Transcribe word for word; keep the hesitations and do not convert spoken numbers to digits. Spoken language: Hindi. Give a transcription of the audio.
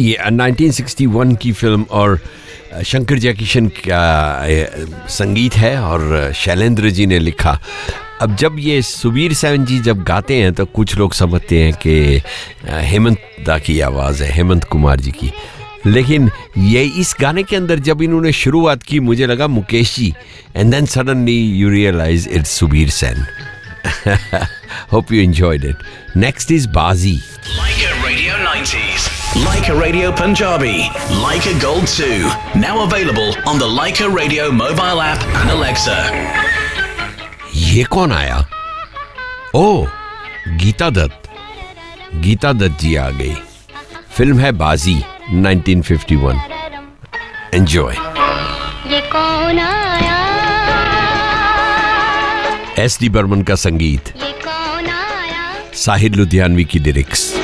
जी, नाइनटीन सिक्सटी वन की फिल्म और शंकर जयकिशन का संगीत है और शैलेंद्र जी ने लिखा। अब जब ये सुबीर सेन जी जब गाते हैं तो कुछ लोग समझते हैं कि हेमंत दा की आवाज़ है, हेमंत कुमार जी की, लेकिन ये इस गाने के अंदर जब इन्होंने शुरुआत की मुझे लगा Mukesh ji, and then suddenly you realise it's Subir Sen. Hope you enjoyed it. Next is Bazi. Leica Radio nineties. Leica Radio Punjabi. Leica Gold two. Now available on the Leica Radio mobile app and Alexa. ये कौन आया? ओह, गीता दत्त। गीता दत्त जी आ गई। फिल्म है बाजी, नाइनटीन फिफ्टी वन. Enjoy. ये कौन आया? एस डी बर्मन का संगीत, ये कौन आया? साहिर लुधियानवी की लिरिक्स.